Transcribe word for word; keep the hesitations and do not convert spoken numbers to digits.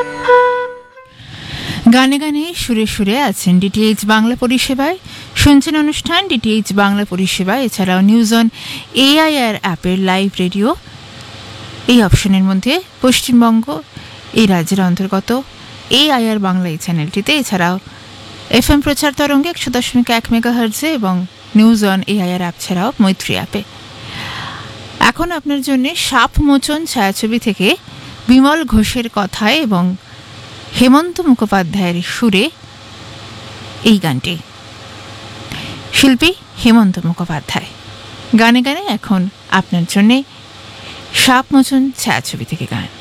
গানে গানে সুরে সুরে আছেন ডিটিএইচ বাংলা পরিষেবায়, শুনছেন অনুষ্ঠান ডিটিএইচ বাংলা পরিষেবা। এছাড়াও নিউজ অন এআইআর অ্যাপের লাইভ রেডিও এই অপশনের মধ্যে পশ্চিমবঙ্গ এই রাজ্যের অন্তর্গত এআইআর বাংলা এই চ্যানেলটিতে, এছাড়াও এফ এম প্রচার তরঙ্গে একশো দশমিক এক মেগা হার্জে এবং নিউজ অন এআইআর অ্যাপ ছাড়াও মৈত্রী অ্যাপে। এখন আপনার জন্য সাপ মোচন ছায়াছবি থেকে বিমল ঘোষের কথায় এবং হেমন্ত মুখোপাধ্যায়ের সুরে এই গানটি, শিল্পী হেমন্ত মুখোপাধ্যায়। গানে গানে এখন আপনার জন্যে সাপ মোচন ছায়াছবি থেকে গান।